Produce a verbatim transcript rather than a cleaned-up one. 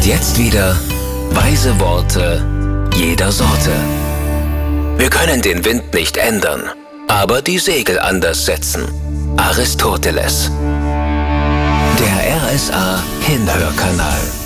jetzt wieder weise Worte jeder Sorte. Wir können den Wind nicht ändern, aber die Segel anders setzen. Aristoteles. Der R S A Hinhörkanal.